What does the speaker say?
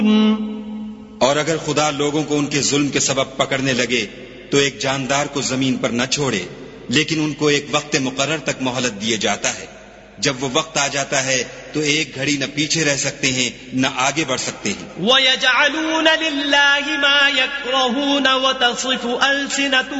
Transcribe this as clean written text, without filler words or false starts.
और अगर खुदा लोगों को उनके जुल्म के सबब पकड़ने लगे तो एक जानदार को जमीन पर न छोड़े, लेकिन उनको एक वक्त मुकर्रर तक मोहलत दिए जाता है। जब वो वक्त आ जाता है तो एक घड़ी न पीछे रह सकते हैं न आगे बढ़ सकते हैं। वयजअलून लिल्लाहि मा यकरहून वतसिफु अल्सिनतुहुम